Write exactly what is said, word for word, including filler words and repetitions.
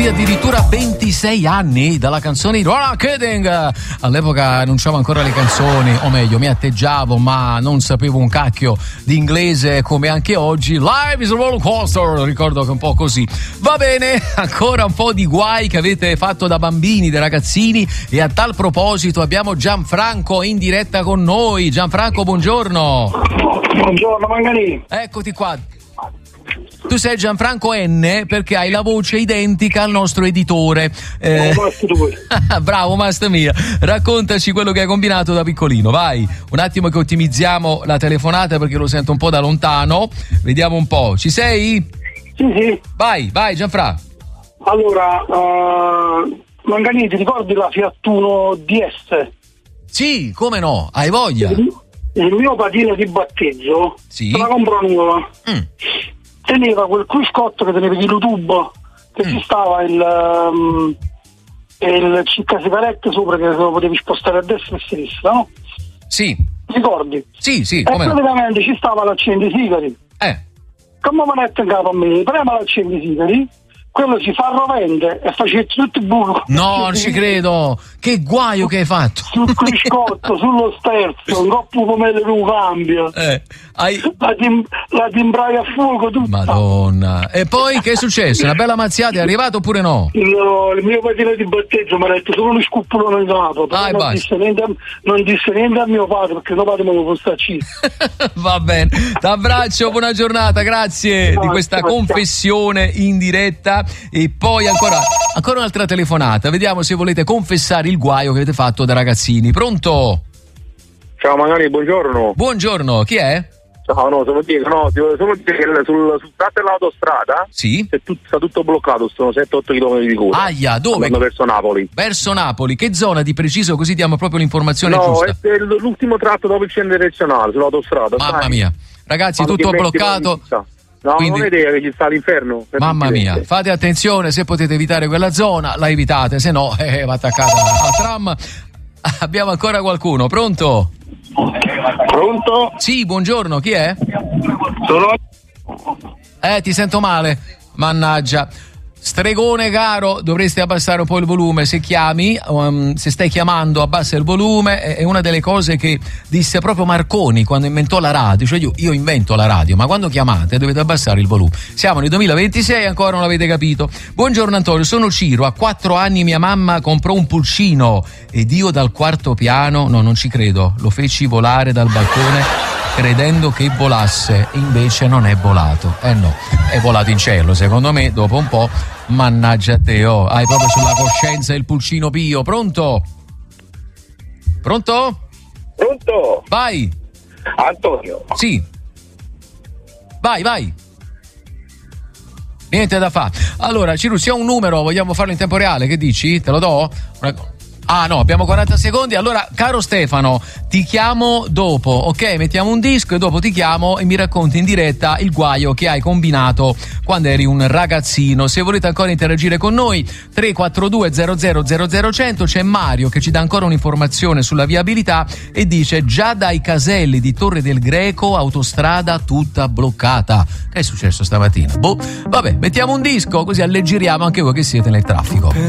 Sì, addirittura ventisei anni dalla canzone di Ronan Keating. All'epoca annunciavo ancora le canzoni, o meglio, mi atteggiavo, ma non sapevo un cacchio di inglese come anche oggi. Life is a roller coaster, ricordo che un po' così. Va bene, ancora un po' di guai che avete fatto da bambini, da ragazzini, e a tal proposito abbiamo Gianfranco in diretta con noi. Gianfranco, buongiorno. Buongiorno Manganì. Eccoti qua. Tu sei Gianfranco N perché hai la voce identica al nostro editore. Eh, oh, bravo, masta mia. Raccontaci quello che hai combinato da piccolino, vai. Un attimo che ottimizziamo la telefonata perché lo sento un po' da lontano. Vediamo un po'. Ci sei? Sì, sì. Vai, vai Gianfranco. Allora, uh, Manganì, ti ricordi la Fiat Uno D S? Sì, come no, hai voglia. Il, il mio patino di battezzo, sì, la compro nuova. Mm. Teneva quel cruscotto che tenevi di YouTube, che mm. ci stava il um, il ciccasigarette sopra, che lo potevi spostare a destra e a sinistra, no? Sì. Ricordi? Sì, sì, e come praticamente no. Ci stava l'accendisigari. Eh. Come mi mette in capo a me, prema l'accendisigari, quello si fa rovente e faceva tutto il buco. No, non ci credo. Che guaio che hai fatto. Sul cruscotto, sullo sterzo, un coppo come un cambio. Eh, hai... La, tim- la timbraia a fuoco tutta. Madonna. E poi che è successo? Una bella mazziata, è arrivato oppure no? No, il mio patino di battezzo mi ha detto solo uno scuppolone in capo. Ah, non, disse niente a, non disse niente a mio padre, perché mio padre me lo può starci. Va bene. T'abbraccio, buona giornata, grazie no, di questa confessione in diretta. E poi ancora, ancora un'altra telefonata. Vediamo se volete confessare il guaio che avete fatto da ragazzini. Pronto? Ciao Magari, buongiorno. Buongiorno, chi è? Ciao, no, solo dire, no, solo dire che sul, sul tratto dell'autostrada sì? è tutto, sta tutto bloccato, sono sette otto chilometri di coda. Aia, dove? Verso Napoli. Verso Napoli, che zona di preciso, così diamo proprio l'informazione no, giusta? No, è l'ultimo tratto dopo il centro direzionale, sull'autostrada. Mamma sai? mia, ragazzi, Quando tutto bloccato. No, quindi... non è idea che ci sta l'inferno. Mamma mia, fate attenzione, se potete evitare quella zona, la evitate, se no eh, va attaccata al tram. Abbiamo ancora qualcuno, pronto? Pronto? Sì, buongiorno, chi è? Sono... Eh, ti sento male, mannaggia. Stregone caro, dovresti abbassare un po' il volume se chiami, um, se stai chiamando abbassa il volume, è una delle cose che disse proprio Marconi quando inventò la radio, cioè io, io invento la radio, ma quando chiamate dovete abbassare il volume. Siamo nel duemilaventisei e ancora non l'avete capito. Buongiorno Antonio, sono Ciro, a quattro anni mia mamma comprò un pulcino ed io dal quarto piano, no non ci credo, lo feci volare dal balcone credendo che volasse, invece non è volato, eh no, è volato in cielo secondo me dopo un po'. Mannaggia te, oh, hai proprio sulla coscienza il pulcino pio. Pronto? Pronto? Pronto? Vai. Antonio. Sì. Vai, vai. Niente da fare. Allora, Ciru, se ho un numero, vogliamo farlo in tempo reale, che dici? Te lo do? Ah no, abbiamo quaranta secondi. Allora, caro Stefano, ti chiamo dopo, ok? Mettiamo un disco e dopo ti chiamo e mi racconti in diretta il guaio che hai combinato quando eri un ragazzino. Se volete ancora interagire con noi, tre quattro due zero zero zero zero cento. C'è Mario che ci dà ancora un'informazione sulla viabilità e dice: già dai caselli di Torre del Greco autostrada tutta bloccata. Che è successo stamattina? Boh, vabbè, mettiamo un disco così alleggeriamo anche voi che siete nel traffico.